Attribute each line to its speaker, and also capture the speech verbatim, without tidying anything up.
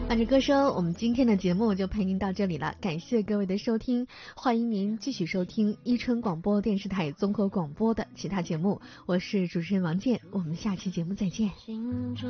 Speaker 1: 伴着歌声，我们今天的节目就陪您到这里了，感谢各位的收听，欢迎您继续收听伊春广播电视台综合广播的其他节目，我是主持人王健，我们下期节目再见。